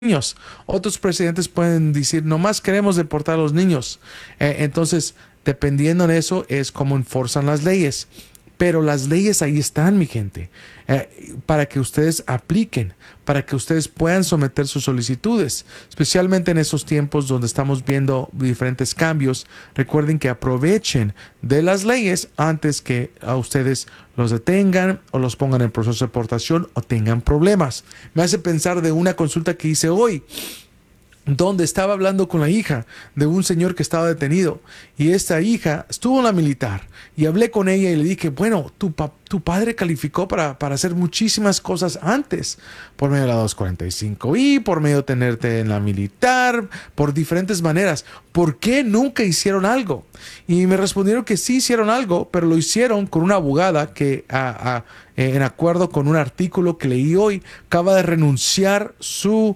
niños. Otros presidentes pueden decir, nomás queremos deportar a los niños. Entonces, dependiendo de eso, es como enforzan las leyes. Pero las leyes ahí están, mi gente, para que ustedes apliquen, para que ustedes puedan someter sus solicitudes, especialmente en esos tiempos donde estamos viendo diferentes cambios. Recuerden que aprovechen de las leyes antes que a ustedes los detengan o los pongan en proceso de deportación o tengan problemas. Me hace pensar de una consulta que hice hoy, donde estaba hablando con la hija de un señor que estaba detenido, y esta hija estuvo en la militar, y hablé con ella y le dije, bueno, tu padre calificó para hacer muchísimas cosas antes, por medio de la 245I, por medio de tenerte en la militar, por diferentes maneras. ¿Por qué nunca hicieron algo? Y me respondieron que sí hicieron algo, pero lo hicieron con una abogada que en acuerdo con un artículo que leí hoy, acaba de renunciar su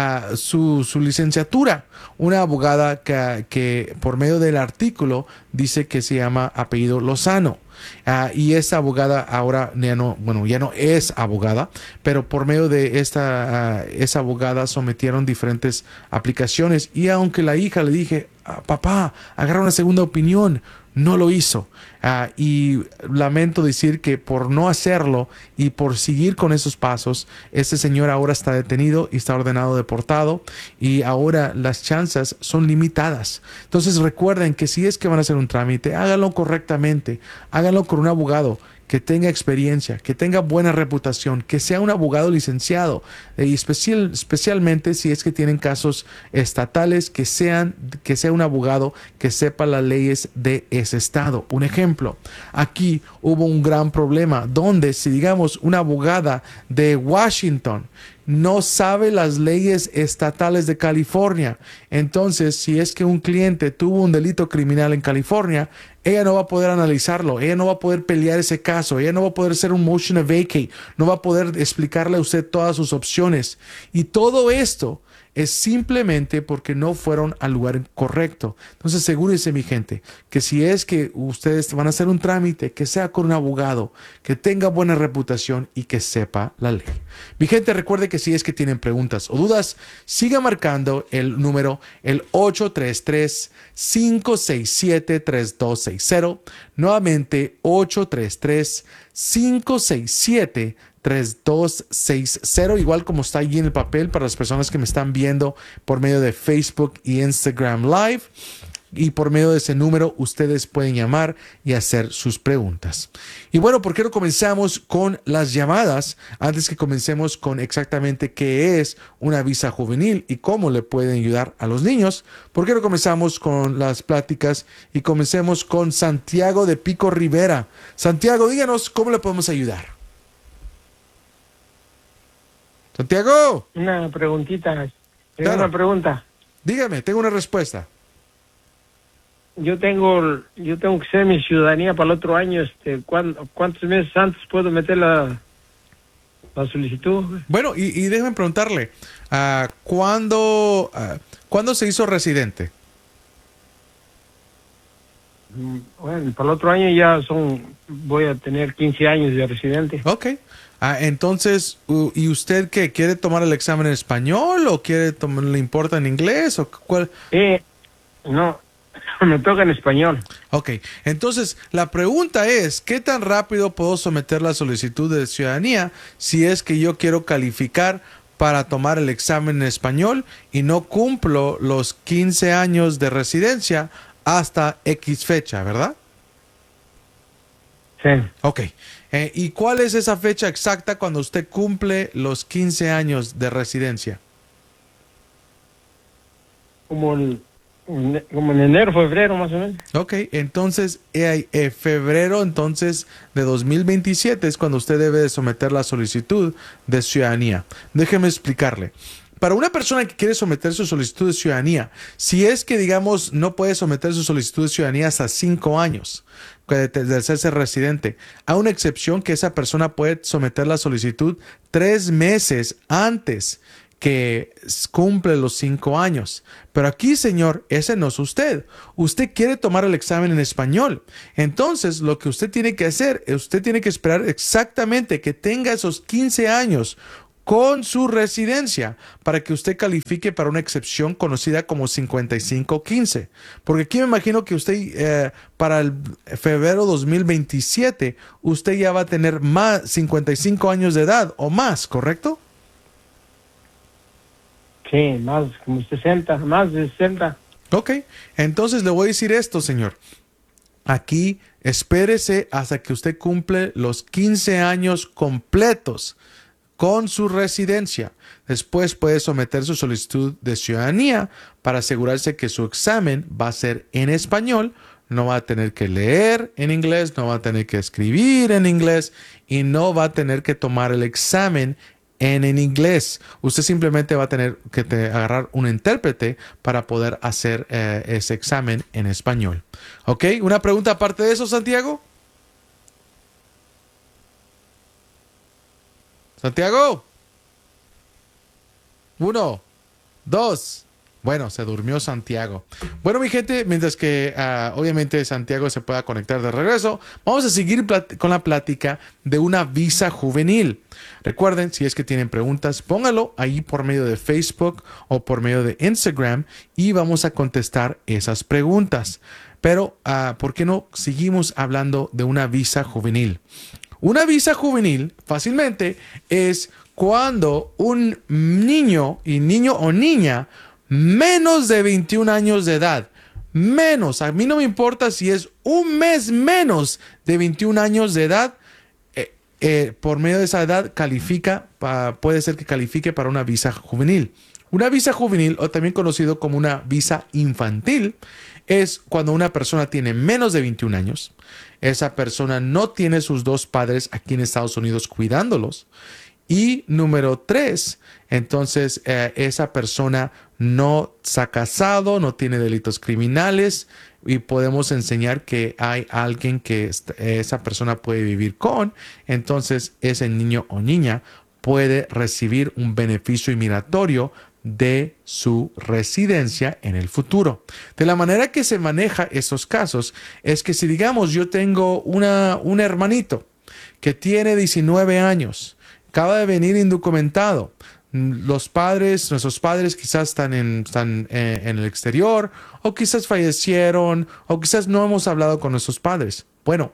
licenciatura. Una abogada que por medio del artículo dice que se llama apellido Lozano. Y esa abogada ahora ya no es abogada, pero por medio de esa abogada sometieron diferentes aplicaciones, y aunque la hija le dije, papá, agarra una segunda opinión, no lo hizo. Y lamento decir que por no hacerlo y por seguir con esos pasos, este señor ahora está detenido y está ordenado deportado, y ahora las chances son limitadas. Entonces recuerden que si es que van a hacer un trámite, háganlo correctamente, háganlo con un abogado que tenga experiencia, que tenga buena reputación, que sea un abogado licenciado, y especialmente si es que tienen casos estatales, que sea un abogado que sepa las leyes de ese estado. Un ejemplo, aquí hubo un gran problema donde, si digamos una abogada de Washington no sabe las leyes estatales de California, entonces si es que un cliente tuvo un delito criminal en California, ella no va a poder analizarlo, ella no va a poder pelear ese caso, ella no va a poder hacer un motion of vacate, no va a poder explicarle a usted todas sus opciones. Y todo esto es simplemente porque no fueron al lugar correcto. Entonces asegúrense, mi gente, que si es que ustedes van a hacer un trámite, que sea con un abogado que tenga buena reputación y que sepa la ley. Mi gente, recuerde que si es que tienen preguntas o dudas, siga marcando el número, el 833-567-3260. Nuevamente, 833-567-3260, igual como está allí en el papel para las personas que me están viendo por medio de Facebook y Instagram Live. Y por medio de ese número ustedes pueden llamar y hacer sus preguntas. Y bueno, ¿por qué no comenzamos con las llamadas antes que comencemos con exactamente qué es una visa juvenil y cómo le pueden ayudar a los niños? ¿Por qué no comenzamos con las pláticas y comencemos con Santiago de Pico Rivera? Santiago, díganos cómo le podemos ayudar. Santiago. Una preguntita. Claro. Una pregunta. Dígame, tengo una respuesta. Yo tengo que ser mi ciudadanía para el otro año. ¿Cuántos meses antes puedo meter la solicitud? Bueno, y déjeme preguntarle, ¿cuándo se hizo residente? Bueno, para el otro año voy a tener 15 años de residente. Ok. Entonces, ¿y usted qué? ¿Quiere tomar el examen en español o le importa en inglés? ¿O cuál? No, me toca en español. Ok, entonces la pregunta es, ¿qué tan rápido puedo someter la solicitud de ciudadanía si es que yo quiero calificar para tomar el examen en español y no cumplo los 15 años de residencia hasta X fecha, ¿verdad? Sí. Ok, ¿y cuál es esa fecha exacta cuando usted cumple los 15 años de residencia? Como en enero, febrero, más o menos. Ok, entonces febrero entonces de 2027 es cuando usted debe de someter la solicitud de ciudadanía. Déjeme explicarle. Para una persona que quiere someter su solicitud de ciudadanía, si es que, digamos, no puede someter su solicitud de ciudadanía hasta 5 años de hacerse residente, hay una excepción que esa persona puede someter la solicitud 3 meses antes que cumple los 5 años. Pero aquí, señor, ese no es usted. Usted quiere tomar el examen en español. Entonces, lo que usted tiene que hacer es usted tiene que esperar exactamente que tenga esos 15 años con su residencia para que usted califique para una excepción conocida como 5515. Porque aquí me imagino que usted para el febrero 2027 usted ya va a tener más 55 años de edad o más, ¿correcto? Sí, más como 60, más de 60. Ok, entonces le voy a decir esto, señor. Aquí espérese hasta que usted cumple los 15 años completos con su residencia. Después puede someter su solicitud de ciudadanía para asegurarse que su examen va a ser en español. No va a tener que leer en inglés, no va a tener que escribir en inglés y no va a tener que tomar el examen en inglés. Usted simplemente va a tener que agarrar un intérprete para poder hacer ese examen en español. ¿Ok? ¿Una pregunta aparte de eso, Santiago? Santiago. 1, 2. Bueno, se durmió Santiago. Bueno, mi gente, mientras que obviamente Santiago se pueda conectar de regreso, vamos a seguir con la plática de una visa juvenil. Recuerden, si es que tienen preguntas, póngalo ahí por medio de Facebook o por medio de Instagram y vamos a contestar esas preguntas. Pero, ¿por qué no seguimos hablando de una visa juvenil? Una visa juvenil, fácilmente, es cuando un niño o niña menos de 21 años de edad, a mí no me importa si es un mes menos de 21 años de edad, por medio de esa edad puede ser que califique para una visa juvenil. Una visa juvenil, o también conocido como una visa infantil, es cuando una persona tiene menos de 21 años, esa persona no tiene sus dos padres aquí en Estados Unidos cuidándolos. Y número 3, entonces esa persona no se ha casado, no tiene delitos criminales y podemos enseñar que hay alguien que esa persona puede vivir con. Entonces ese niño o niña puede recibir un beneficio inmigratorio de su residencia en el futuro. De la manera que se maneja esos casos es que si digamos yo tengo un hermanito que tiene 19 años, acaba de venir indocumentado. Nuestros padres quizás están en el exterior, o quizás fallecieron, o quizás no hemos hablado con nuestros padres. Bueno,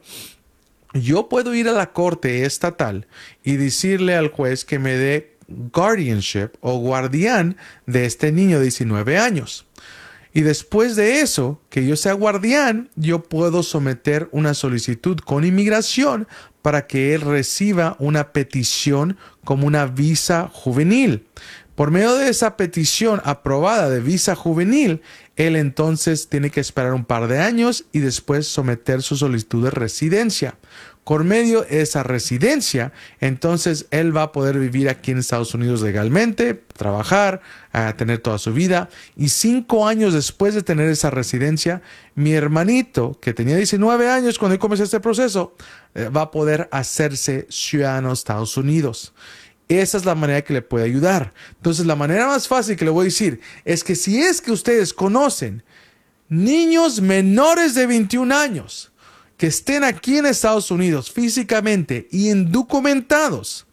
yo puedo ir a la corte estatal y decirle al juez que me dé guardianship o guardián de este niño de 19 años. Y después de eso, que yo sea guardián, yo puedo someter una solicitud con inmigración para que él reciba una petición como una visa juvenil. Por medio de esa petición aprobada de visa juvenil, él entonces tiene que esperar un par de años y después someter su solicitud de residencia. Por medio de esa residencia, entonces él va a poder vivir aquí en Estados Unidos legalmente, trabajar, tener toda su vida. Y 5 años después de tener esa residencia, mi hermanito, que tenía 19 años cuando yo comencé este proceso, va a poder hacerse ciudadano de Estados Unidos. Esa es la manera que le puede ayudar. Entonces, la manera más fácil que le voy a decir es que si es que ustedes conocen niños menores de 21 años, que estén aquí en Estados Unidos físicamente y indocumentados,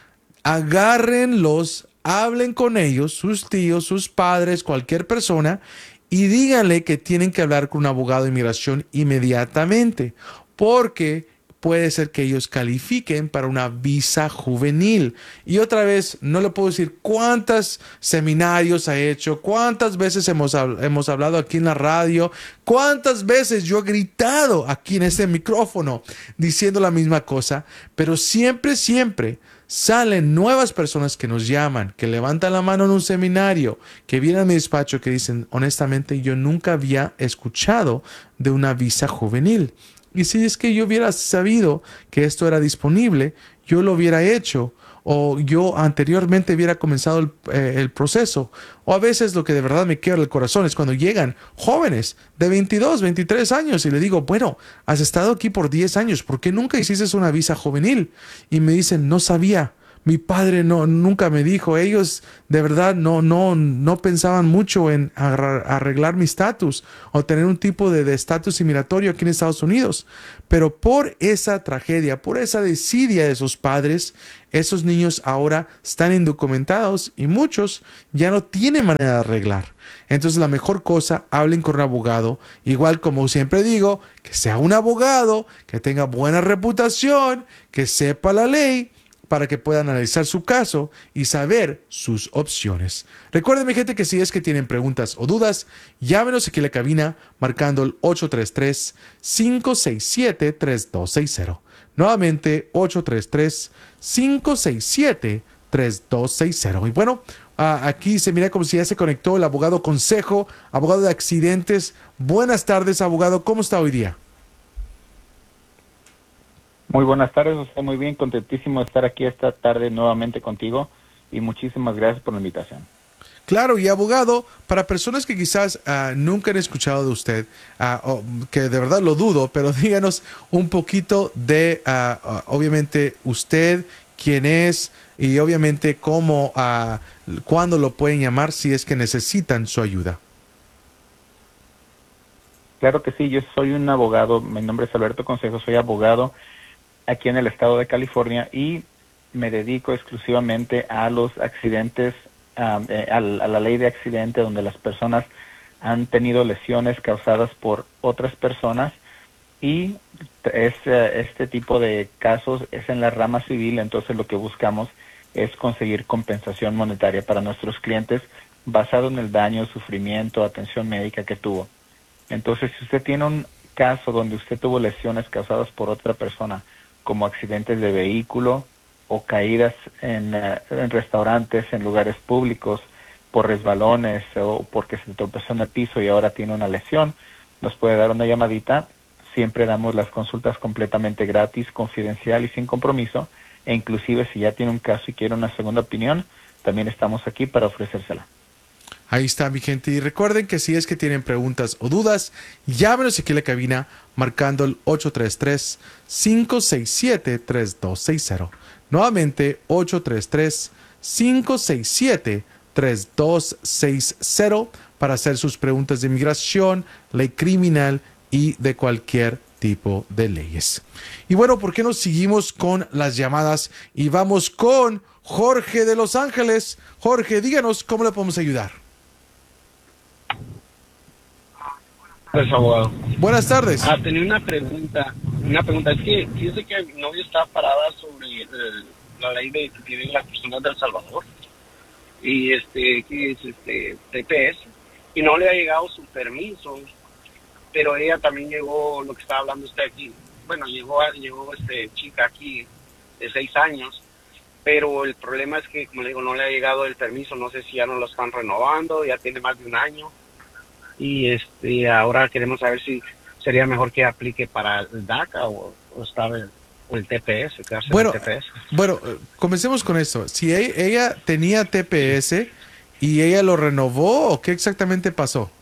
agárrenlos, hablen con ellos, sus tíos, sus padres, cualquier persona, y díganle que tienen que hablar con un abogado de inmigración inmediatamente, porque puede ser que ellos califiquen para una visa juvenil. Y otra vez, no le puedo decir cuántos seminarios ha hecho, cuántas veces hemos hablado aquí en la radio, cuántas veces yo he gritado aquí en este micrófono diciendo la misma cosa, pero siempre salen nuevas personas que nos llaman, que levantan la mano en un seminario, que vienen a mi despacho, que dicen, honestamente, yo nunca había escuchado de una visa juvenil. Y si es que yo hubiera sabido que esto era disponible, yo lo hubiera hecho, o yo anteriormente hubiera comenzado el proceso. O a veces lo que de verdad me quiebra el corazón es cuando llegan jóvenes de 22, 23 años y le digo, bueno, has estado aquí por 10 años, ¿por qué nunca hiciste una visa juvenil? Y me dicen, no sabía, Mi padre nunca me dijo. Ellos de verdad no pensaban mucho en arreglar mi estatus o tener un tipo de estatus inmigratorio aquí en Estados Unidos. Pero por esa tragedia, por esa desidia de sus padres, esos niños ahora están indocumentados y muchos ya no tienen manera de arreglar. Entonces la mejor cosa, hablen con un abogado, igual como siempre digo, que sea un abogado, que tenga buena reputación, que sepa la ley, para que puedan analizar su caso y saber sus opciones. Recuerden, mi gente, que si es que tienen preguntas o dudas, llámenos aquí a la cabina marcando el 833-567-3260. Nuevamente, 833-567-3260. Y bueno, aquí se mira como si ya se conectó el abogado Consejo, abogado de accidentes. Buenas tardes, abogado. ¿Cómo está hoy día? Muy buenas tardes, estoy muy bien, contentísimo de estar aquí esta tarde nuevamente contigo y muchísimas gracias por la invitación. Claro, y abogado, para personas que quizás nunca han escuchado de usted, que de verdad lo dudo, pero díganos un poquito de, obviamente, usted, quién es y obviamente cómo, cuándo lo pueden llamar si es que necesitan su ayuda. Claro que sí, yo soy un abogado, mi nombre es Alberto Consejo, soy abogado aquí en el estado de California y me dedico exclusivamente a los accidentes, a la ley de accidente donde las personas han tenido lesiones causadas por otras personas y este tipo de casos es en la rama civil, entonces lo que buscamos es conseguir compensación monetaria para nuestros clientes basado en el daño, sufrimiento, atención médica que tuvo. Entonces, si usted tiene un caso donde usted tuvo lesiones causadas por otra persona, como accidentes de vehículo o caídas en restaurantes, en lugares públicos, por resbalones o porque se tropezó en el piso y ahora tiene una lesión, nos puede dar una llamadita. Siempre damos las consultas completamente gratis, confidencial y sin compromiso. E inclusive si ya tiene un caso y quiere una segunda opinión, también estamos aquí para ofrecérsela. Ahí está, mi gente. Y recuerden que si es que tienen preguntas o dudas, llámenos aquí a la cabina marcando el 833-567-3260. Nuevamente, 833-567-3260 para hacer sus preguntas de inmigración, ley criminal y de cualquier tipo de leyes. Y bueno, ¿por qué no seguimos con las llamadas y vamos con Jorge de Los Ángeles? Jorge, díganos cómo le podemos ayudar. Abogado. Buenas tardes. Tenía una pregunta. Es que fíjese que mi novia está parada sobre la ley que tienen las personas de El Salvador y que es TPS y no le ha llegado su permiso, pero ella también llegó, lo que estaba hablando usted aquí, bueno, llegó chica aquí de 6 años, pero el problema es que, como le digo, no le ha llegado el permiso, no sé si ya no lo están renovando, ya tiene más de 1 año. Y ahora queremos saber si sería mejor que aplique para el DACA o el TPS. Bueno, el TPS. Comencemos con esto. Si ella tenía TPS y ella lo renovó, ¿o qué exactamente pasó?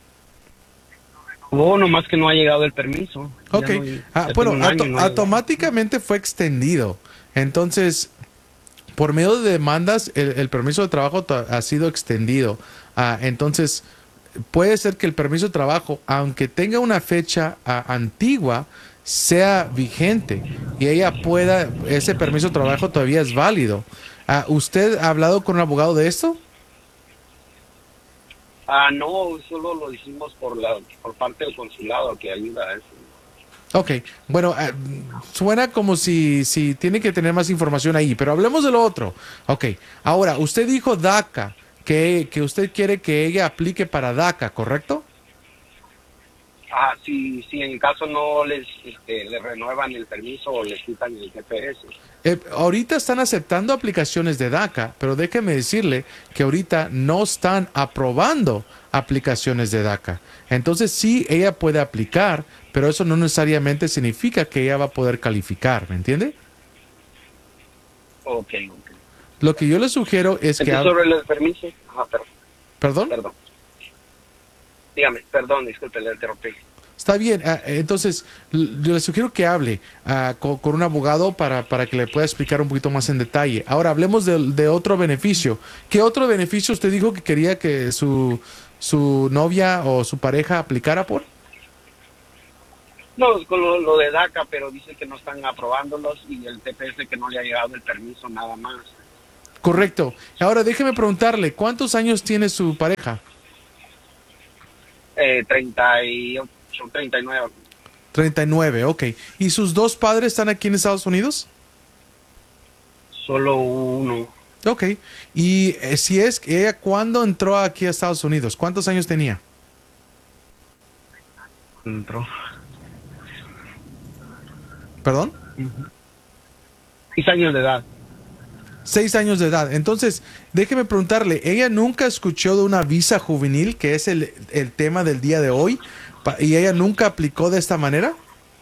Nomás que no ha llegado el permiso. Ok. Automáticamente fue extendido. Entonces, por medio de demandas, el permiso de trabajo ha sido extendido. Entonces, puede ser que el permiso de trabajo, aunque tenga una fecha antigua, sea vigente y ese permiso de trabajo todavía es válido. ¿Usted ha hablado con un abogado de esto? No, solo lo hicimos por parte del consulado que ayuda a eso. Ok, bueno, suena como si tiene que tener más información ahí, pero hablemos de lo otro. Ok, ahora, usted dijo DACA. Que usted quiere que ella aplique para DACA, ¿correcto? Si en el caso no le renuevan el permiso o les quitan el TPS. Ahorita están aceptando aplicaciones de DACA, pero déjeme decirle que ahorita no están aprobando aplicaciones de DACA. Entonces sí, ella puede aplicar, pero eso no necesariamente significa que ella va a poder calificar, ¿me entiende? Ok. Lo que yo le sugiero es que... sobre el permiso... ¿Perdón? Dígame, disculpe, le interrumpí. Está bien, entonces yo le sugiero que hable con un abogado para que le pueda explicar un poquito más en detalle. Ahora hablemos de otro beneficio. ¿Qué otro beneficio usted dijo que quería que su novia o su pareja aplicara por? No, con lo de DACA, pero dicen que no están aprobándolos y el TPS que no le ha llegado el permiso, nada más. Correcto. Ahora déjeme preguntarle, ¿cuántos años tiene su pareja? 38, 39. 39, ok. ¿Y sus dos padres están aquí en Estados Unidos? Solo uno. Ok. ¿Y si es que ella cuándo entró aquí a Estados Unidos? ¿Cuántos años tenía? Entró. ¿Perdón? 6 años de edad. 6 años de edad. Entonces, déjeme preguntarle, ¿ella nunca escuchó de una visa juvenil, que es el tema del día de hoy, y ella nunca aplicó de esta manera?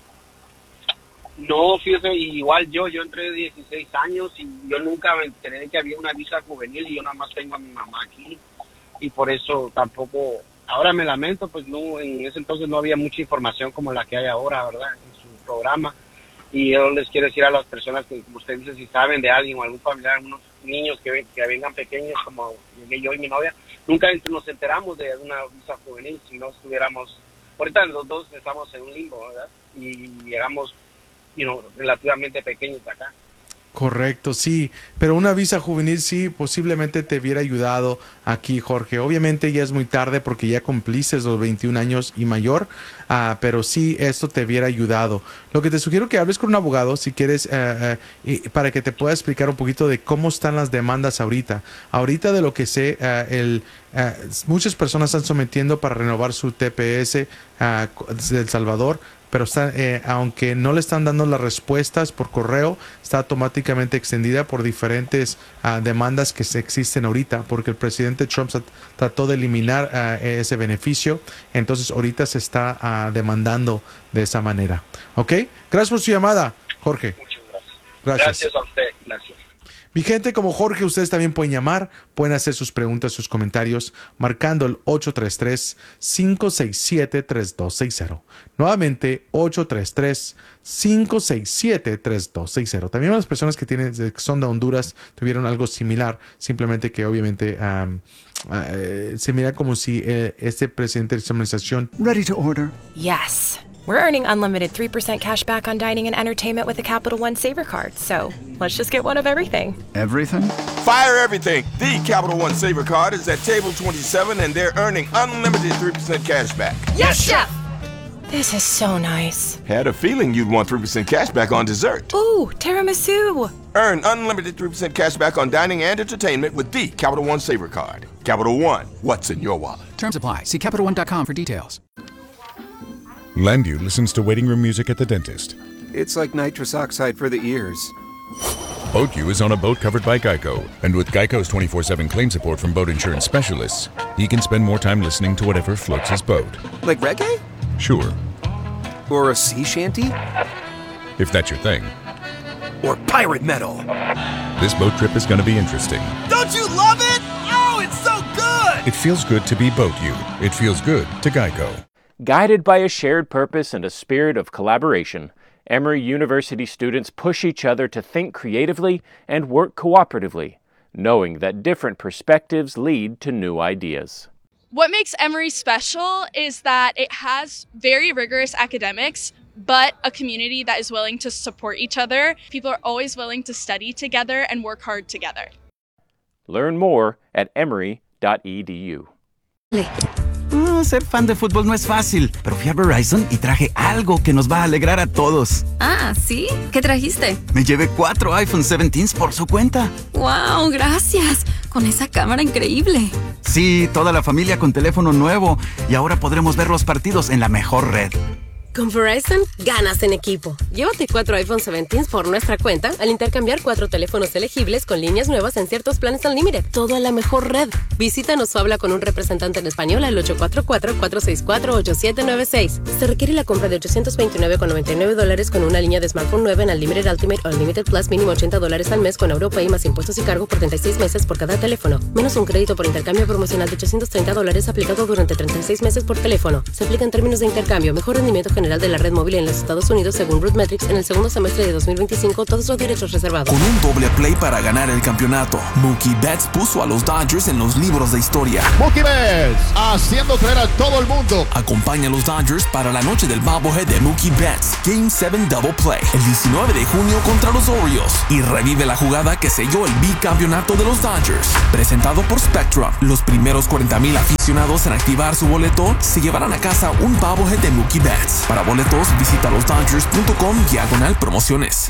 No, fíjese, igual yo entré de 16 años y yo nunca me enteré de que había una visa juvenil y yo nada más tengo a mi mamá aquí y por eso tampoco, ahora me lamento, pues no, en ese entonces no había mucha información como la que hay ahora, ¿verdad? En su programa. Y yo les quiero decir a las personas que, como usted dice, si saben de alguien o algún familiar, algunos niños que vengan pequeños, como llegué yo y mi novia, nunca nos enteramos de una visa juvenil, si no estuviéramos, ahorita los dos estamos en un limbo, ¿verdad? Y llegamos, relativamente pequeños acá. Correcto, sí, pero una visa juvenil sí posiblemente te hubiera ayudado aquí, Jorge. Obviamente ya es muy tarde porque ya cumpliste los 21 años y mayor, pero sí, esto te hubiera ayudado. Lo que te sugiero que hables con un abogado si quieres, para que te pueda explicar un poquito de cómo están las demandas ahorita. Ahorita de lo que sé, muchas personas están sometiendo para renovar su TPS de El Salvador, pero aunque no le están dando las respuestas por correo, está automáticamente extendida por diferentes demandas que existen ahorita, porque el presidente Trump trató de eliminar ese beneficio, entonces ahorita se está demandando de esa manera. ¿Ok? Gracias por su llamada, Jorge. Muchas gracias. Gracias. Gracias a usted. Gracias. Mi gente, como Jorge, ustedes también pueden llamar, pueden hacer sus preguntas, sus comentarios, marcando el 833-567-3260. Nuevamente, 833-567-3260. También las personas que son de Honduras tuvieron algo similar, simplemente que obviamente se mira como si este presidente de esta administración... Ready to order. Yes. We're earning unlimited 3% cash back on dining and entertainment with a Capital One Saver card. So let's just get one of everything. Everything? Fire everything. The Capital One Saver card is at table 27 and they're earning unlimited 3% cash back. Yes, Chef! This is so nice. Had a feeling you'd want 3% cash back on dessert. Ooh, tiramisu. Earn unlimited 3% cash back on dining and entertainment with the Capital One Saver card. Capital One, what's in your wallet? Terms apply. See CapitalOne.com for details. Landu listens to waiting room music at the dentist. It's like nitrous oxide for the ears. BoatU is on a boat covered by Geico. And with Geico's 24/7 claim support from boat insurance specialists, he can spend more time listening to whatever floats his boat. Like reggae? Sure. Or a sea shanty? If that's your thing. Or pirate metal? This boat trip is going to be interesting. Don't you love it? Oh, it's so good! It feels good to be BoatU. It feels good to Geico. Guided by a shared purpose and a spirit of collaboration, Emory University students push each other to think creatively and work cooperatively, knowing that different perspectives lead to new ideas. What makes Emory special is that it has very rigorous academics, but a community that is willing to support each other. People are always willing to study together and work hard together. Learn more at emory.edu. Ser fan de fútbol no es fácil, pero fui a Verizon y traje algo que nos va a alegrar a todos. Ah, ¿sí? ¿Qué trajiste? Me llevé 4 iPhone 17s por su cuenta. ¡Wow! Gracias. Con esa cámara increíble. Sí, toda la familia con teléfono nuevo. Y ahora podremos ver los partidos en la mejor red. Con Verizon, ganas en equipo. Llévate 4 iPhone 17 por nuestra cuenta al intercambiar 4 teléfonos elegibles con líneas nuevas en ciertos planes Unlimited. Todo a la mejor red. Visítanos o habla con un representante en español al 844-464-8796. Se requiere la compra de $829.99 con una línea de smartphone nueva en Unlimited Ultimate o Unlimited Plus, mínimo $80 al mes con AutoPay más impuestos y cargo por 36 meses por cada teléfono. Menos un crédito por intercambio promocional de $830 aplicado durante 36 meses por teléfono. Se aplica en términos de intercambio. Mejor rendimiento general de la red móvil en los Estados Unidos según RootMetrics en el segundo semestre de 2025. Todos los derechos reservados. Con un doble play para ganar el campeonato, Mookie Betts puso a los Dodgers en los libros de historia. Mookie Betts, haciendo creer a todo el mundo. Acompaña a los Dodgers para la noche del bobblehead de Mookie Betts, Game 7 Double Play, el 19 de junio contra los Orioles. Y revive la jugada que selló el bicampeonato de los Dodgers. Presentado por Spectrum, los primeros 40,000 aficionados en activar su boleto se llevarán a casa un bobblehead de Mookie Betts. Para boletos, visita losdodgers.com/promociones.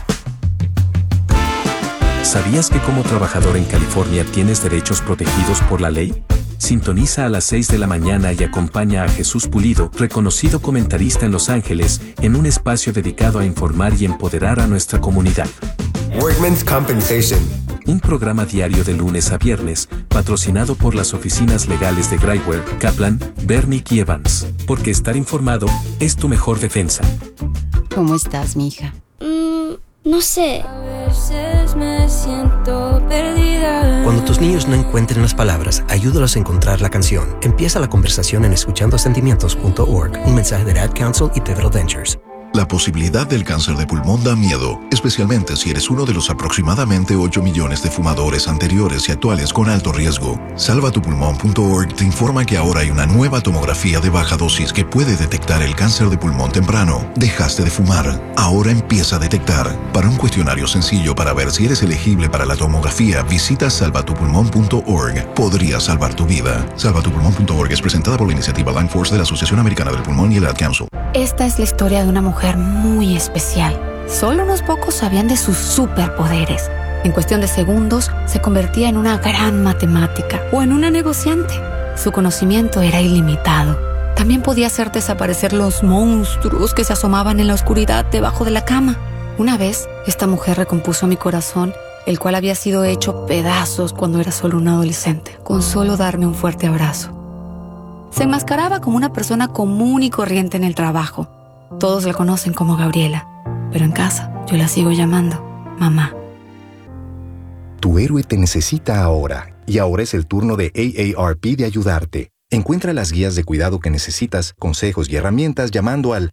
¿Sabías que como trabajador en California tienes derechos protegidos por la ley? Sintoniza a las 6 de la mañana y acompaña a Jesús Pulido, reconocido comentarista en Los Ángeles, en un espacio dedicado a informar y empoderar a nuestra comunidad. Workman's Compensation. Un programa diario de lunes a viernes, patrocinado por las oficinas legales de Graiwer, Kaplan, Bernick y Evans. Porque estar informado es tu mejor defensa. ¿Cómo estás, mija? No sé. A veces me siento perdida. Cuando tus niños no encuentren las palabras, ayúdalos a encontrar la canción. Empieza la conversación en escuchandosentimientos.org. Un mensaje de Ad Council y Pivotal Ventures. La posibilidad del cáncer de pulmón da miedo, especialmente si eres uno de los aproximadamente 8 millones de fumadores anteriores y actuales con alto riesgo. Salvatupulmón.org te informa que ahora hay una nueva tomografía de baja dosis que puede detectar el cáncer de pulmón temprano. Dejaste de fumar, ahora empieza a detectar. Para un cuestionario sencillo para ver si eres elegible para la tomografía, visita salvatupulmón.org. Podría salvar tu vida. Salvatupulmón.org es presentada por la iniciativa Lung Force de la Asociación Americana del Pulmón y el Ad Council. Esta es la historia de una mujer muy especial. Solo unos pocos sabían de sus superpoderes. En cuestión de segundos, se convertía en una gran matemática o en una negociante. Su conocimiento era ilimitado. También podía hacer desaparecer los monstruos que se asomaban en la oscuridad debajo de la cama. Una vez, esta mujer recompuso mi corazón, el cual había sido hecho pedazos cuando era solo un adolescente, con solo darme un fuerte abrazo. Se enmascaraba como una persona común y corriente en el trabajo. Todos la conocen como Gabriela, pero en casa yo la sigo llamando mamá. Tu héroe te necesita ahora, y ahora es el turno de AARP de ayudarte. Encuentra las guías de cuidado que necesitas, consejos y herramientas llamando al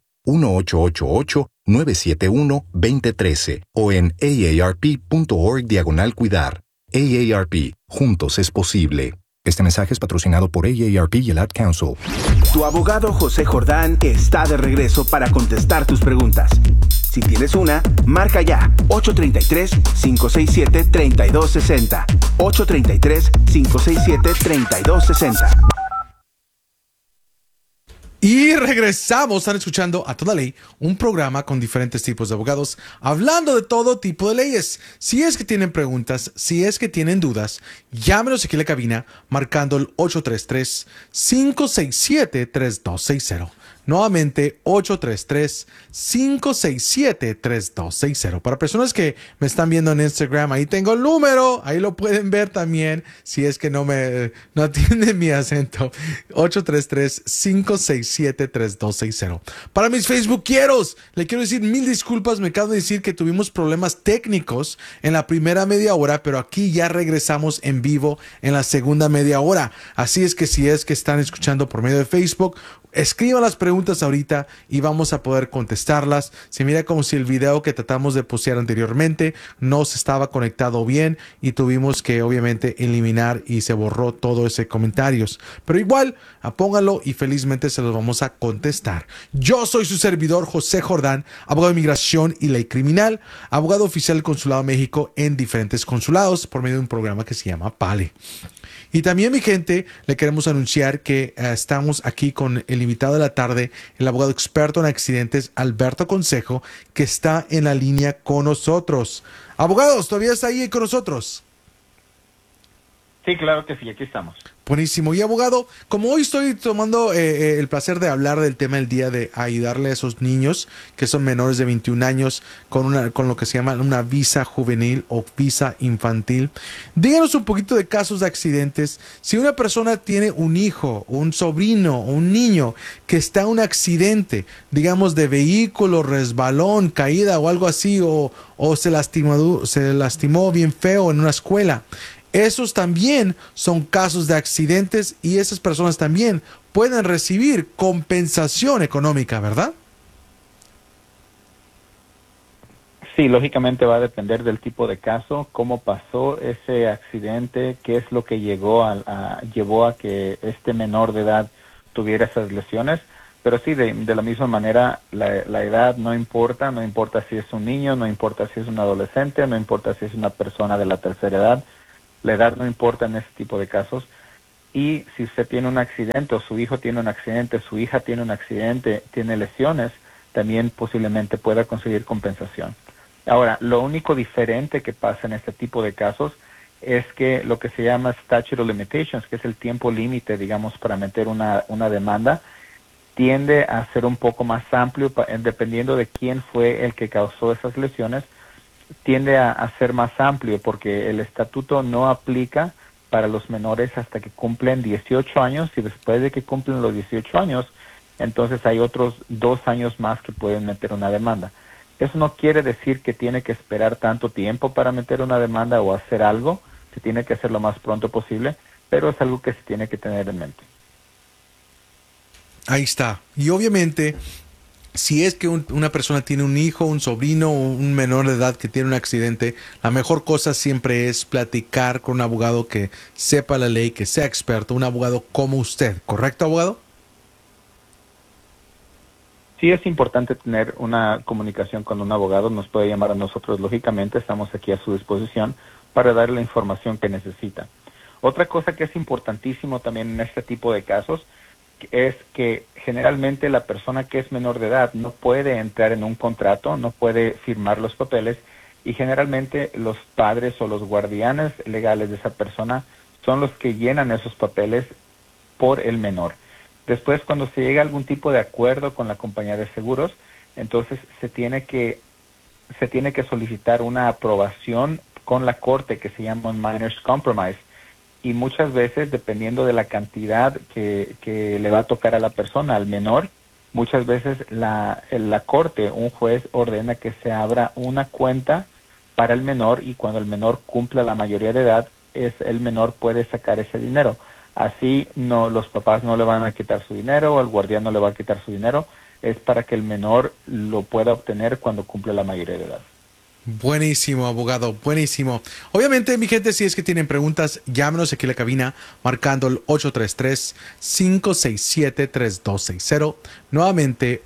1-888-971-2013 o en aarp.org/cuidar. AARP, juntos es posible. Este mensaje es patrocinado por AARP y el Ad Council. Tu abogado José Jordán está de regreso para contestar tus preguntas. Si tienes una, marca ya 833-567-3260. 833-567-3260. Y regresamos, están escuchando A Toda Ley, un programa con diferentes tipos de abogados, hablando de todo tipo de leyes. Si es que tienen preguntas, si es que tienen dudas, llámenos aquí en la cabina marcando el 833-567-3260. Nuevamente, 833-567-3260. Para personas que me están viendo en Instagram, ahí tengo el número. Ahí lo pueden ver también, si es que no atienden mi acento. 833-567-3260. Para mis facebookeros, le quiero decir mil disculpas. Me acabo de decir que tuvimos problemas técnicos en la primera media hora, pero aquí ya regresamos en vivo en la segunda media hora. Así es que si es que están escuchando por medio de Facebook, escriban las preguntas ahorita y vamos a poder contestarlas. Se mira como si el video que tratamos de postear anteriormente no se estaba conectado bien y tuvimos que obviamente eliminar y se borró todo ese comentarios. Pero igual, pónganlo y felizmente se los vamos a contestar. Yo soy su servidor José Jordán, abogado de inmigración y ley criminal, abogado oficial del Consulado de México en diferentes consulados por medio de un programa que se llama PALE. Y también, mi gente, le queremos anunciar que estamos aquí con el invitado de la tarde, el abogado experto en accidentes, Alberto Consejo, que está en la línea con nosotros. Abogados, ¿todavía está ahí con nosotros? Sí, claro que sí, aquí estamos. Buenísimo. Y abogado, como hoy estoy tomando el placer de hablar del tema del día de ayudarle a esos niños que son menores de 21 años con lo que se llama una visa juvenil o visa infantil, díganos un poquito de casos de accidentes. Si una persona tiene un hijo, un sobrino o un niño que está en un accidente, de vehículo, resbalón, caída o algo así, o se lastimó bien feo en una escuela, esos también son casos de accidentes y esas personas también pueden recibir compensación económica, ¿verdad? Sí, lógicamente va a depender del tipo de caso, cómo pasó ese accidente, qué es lo que llevó a que este menor de edad tuviera esas lesiones. Pero sí, de la misma manera, la edad no importa si es un niño, no importa si es un adolescente, no importa si es una persona de la tercera edad. La edad no importa en ese tipo de casos. Y si usted tiene un accidente o su hijo tiene un accidente, su hija tiene un accidente, tiene lesiones, también posiblemente pueda conseguir compensación. Ahora, lo único diferente que pasa en este tipo de casos es que lo que se llama statute of limitations, que es el tiempo límite, para meter una demanda, tiende a ser un poco más amplio dependiendo de quién fue el que causó esas lesiones. Tiende a ser más amplio porque el estatuto no aplica para los menores hasta que cumplen 18 años y después de que cumplen los 18 años, entonces hay otros 2 años más que pueden meter una demanda. Eso no quiere decir que tiene que esperar tanto tiempo para meter una demanda o hacer algo, se tiene que hacer lo más pronto posible, pero es algo que se tiene que tener en mente. Ahí está. Y obviamente, si es que una persona tiene un hijo, un sobrino o un menor de edad que tiene un accidente, la mejor cosa siempre es platicar con un abogado que sepa la ley, que sea experto, un abogado como usted. ¿Correcto, abogado? Sí, es importante tener una comunicación con un abogado. Nos puede llamar a nosotros, lógicamente, estamos aquí a su disposición para darle la información que necesita. Otra cosa que es importantísimo también en este tipo de casos es que generalmente la persona que es menor de edad no puede entrar en un contrato, no puede firmar los papeles y generalmente los padres o los guardianes legales de esa persona son los que llenan esos papeles por el menor. Después, cuando se llega a algún tipo de acuerdo con la compañía de seguros, entonces se tiene que solicitar una aprobación con la corte que se llama un Minors Compromise. Y muchas veces, dependiendo de la cantidad que le va a tocar a la persona, al menor, muchas veces la corte, un juez ordena que se abra una cuenta para el menor y cuando el menor cumpla la mayoría de edad, el menor puede sacar ese dinero. Así los papás no le van a quitar su dinero o el guardián no le va a quitar su dinero. Es para que el menor lo pueda obtener cuando cumpla la mayoría de edad. Buenísimo, abogado, buenísimo. Obviamente, mi gente, si es que tienen preguntas, llámenos aquí a la cabina marcando el 833-567-3260. Nuevamente,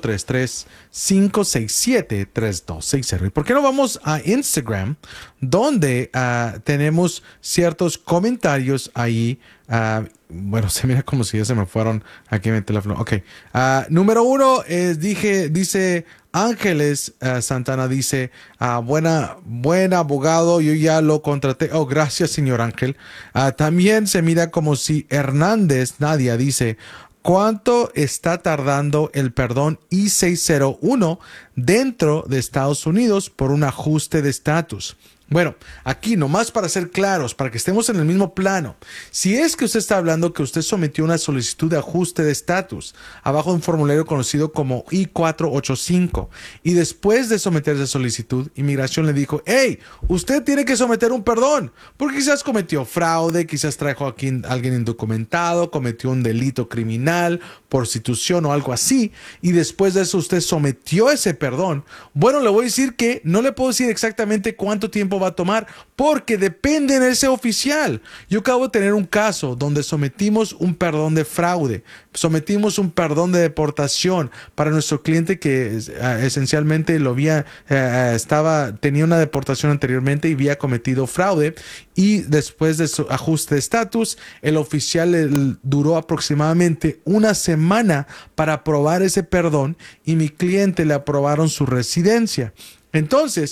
833-567-3260. ¿Y por qué no vamos a Instagram, donde tenemos ciertos comentarios ahí? Bueno, se mira como si ya se me fueron aquí en el teléfono. Ok. Número 1, dice Ángeles Santana, dice, buen abogado, yo ya lo contraté. Oh, gracias, señor Ángel. También se mira como si Hernández Nadia dice, ¿cuánto está tardando el perdón I-601 dentro de Estados Unidos por un ajuste de estatus? Bueno, aquí nomás para ser claros, para que estemos en el mismo plano. Si es que usted está hablando que usted sometió una solicitud de ajuste de estatus abajo de un formulario conocido como I-485 y después de someter esa solicitud, Inmigración le dijo, hey, usted tiene que someter un perdón porque quizás cometió fraude, quizás trajo aquí a alguien indocumentado, cometió un delito criminal, prostitución o algo así, y después de eso usted sometió ese perdón. Bueno, le voy a decir que no le puedo decir exactamente cuánto tiempo va a tomar porque depende de ese oficial. Yo acabo de tener un caso donde sometimos un perdón de fraude, sometimos un perdón de deportación para nuestro cliente que esencialmente tenía una deportación anteriormente y había cometido fraude, y después de su ajuste de estatus, el oficial le duró aproximadamente una semana para aprobar ese perdón y mi cliente le aprobaron su residencia. Entonces,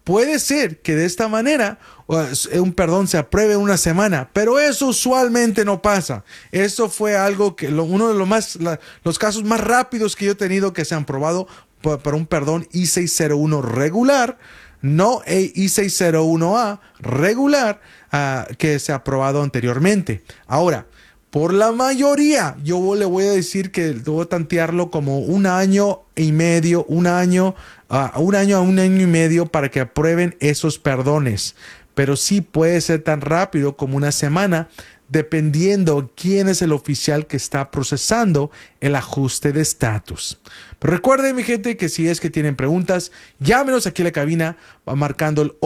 puede ser que de esta manera un perdón se apruebe en una semana, pero eso usualmente no pasa. Eso fue algo que uno de los casos más rápidos que yo he tenido que se han aprobado para un perdón I-601 regular, no I-601A regular, que se ha aprobado anteriormente. Ahora, por la mayoría, yo le voy a decir que debo tantearlo como un año y medio, un año a un año y medio para que aprueben esos perdones. Pero sí puede ser tan rápido como una semana, dependiendo quién es el oficial que está procesando el ajuste de estatus. Pero recuerden, mi gente, que si es que tienen preguntas, llámenos aquí a la cabina marcando el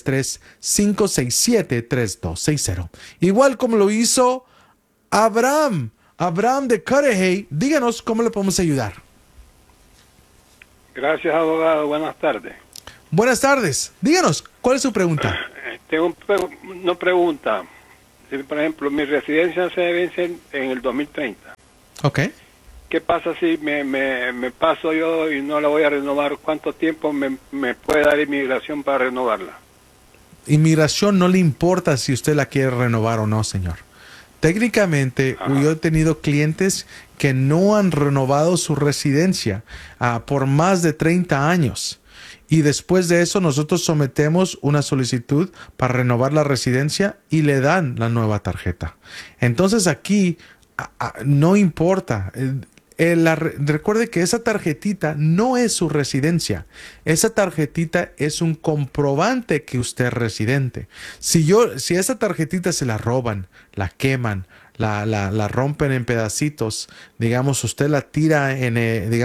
833-567-3260. Igual como lo hizo Abraham de Cudahy. Díganos cómo le podemos ayudar. Gracias, abogado. Buenas tardes. Buenas tardes. Díganos, ¿cuál es su pregunta? Tengo una pregunta. Si, por ejemplo, mi residencia se vence en el 2030. Ok. ¿Qué pasa si me paso yo y no la voy a renovar? ¿Cuánto tiempo me puede dar inmigración para renovarla? Inmigración no le importa si usted la quiere renovar o no, señor. Técnicamente, yo he tenido clientes que no han renovado su residencia por más de 30 años. Y después de eso, nosotros sometemos una solicitud para renovar la residencia y le dan la nueva tarjeta. Entonces aquí no importa. Recuerde que esa tarjetita no es su residencia. Esa tarjetita es un comprobante que usted es residente. Si esa tarjetita se la roban, la queman, la rompen en pedacitos, digamos, usted la tira en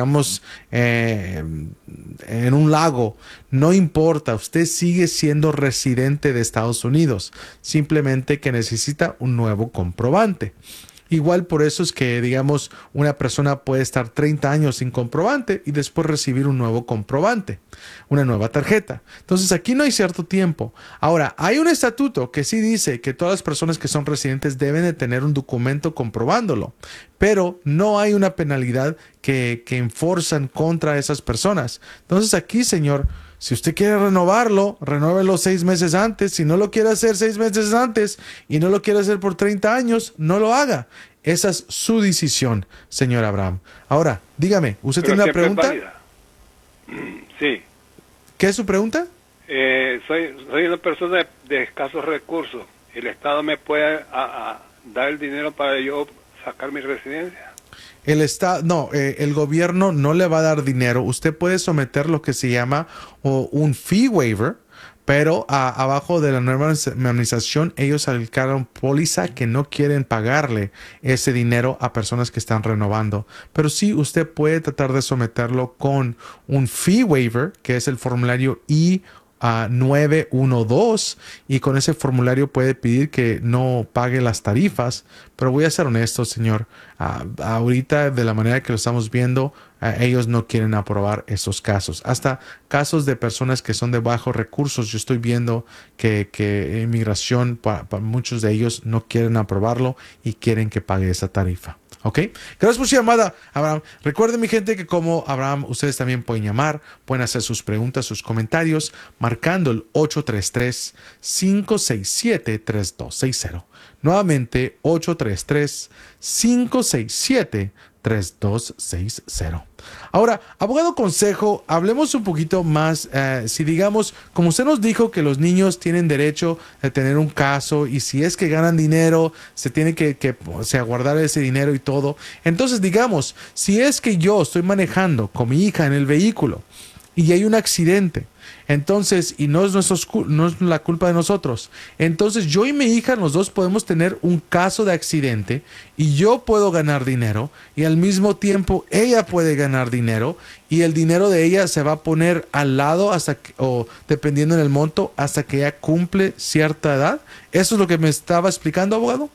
un lago, no importa, usted sigue siendo residente de Estados Unidos, simplemente que necesita un nuevo comprobante. Igual por eso es que, digamos, una persona puede estar 30 años sin comprobante y después recibir un nuevo comprobante, una nueva tarjeta. Entonces aquí no hay cierto tiempo. Ahora, hay un estatuto que sí dice que todas las personas que son residentes deben de tener un documento comprobándolo, pero no hay una penalidad que enforzan contra esas personas. Entonces aquí, señor, si usted quiere renovarlo, renóvelo 6 meses antes. Si no lo quiere hacer 6 meses antes y no lo quiere hacer por 30 años, no lo haga. Esa es su decisión, señor Abraham. Ahora, dígame, ¿usted tiene una pregunta? Sí. ¿Qué es su pregunta? Soy una persona de escasos recursos. ¿El Estado me puede dar el dinero para yo sacar mi residencia? El gobierno no le va a dar dinero. Usted puede someter lo que se llama un fee waiver, pero abajo de la nueva administración ellos aplicaron póliza que no quieren pagarle ese dinero a personas que están renovando. Pero sí, usted puede tratar de someterlo con un fee waiver, que es el formulario I-912, y con ese formulario puede pedir que no pague las tarifas. Pero voy a ser honesto, señor, ahorita de la manera que lo estamos viendo, ellos no quieren aprobar esos casos. Hasta casos de personas que son de bajos recursos, yo estoy viendo que inmigración, para muchos de ellos no quieren aprobarlo y quieren que pague esa tarifa. ¿Ok? Gracias por su llamada, Abraham. Recuerden, mi gente, que como Abraham, ustedes también pueden llamar, pueden hacer sus preguntas, sus comentarios, marcando el 833-567-3260. Nuevamente, 833-567-3260. Ahora, abogado consejo, hablemos un poquito más. Si digamos, como usted nos dijo que los niños tienen derecho a tener un caso y si es que ganan dinero, se tiene que guardar ese dinero y todo. Entonces, digamos, si es que yo estoy manejando con mi hija en el vehículo y hay un accidente, entonces, y no es la culpa de nosotros, entonces yo y mi hija, los dos podemos tener un caso de accidente y yo puedo ganar dinero y al mismo tiempo ella puede ganar dinero y el dinero de ella se va a poner al lado o dependiendo en el monto hasta que ella cumple cierta edad. ¿Eso es lo que me estaba explicando, abogado?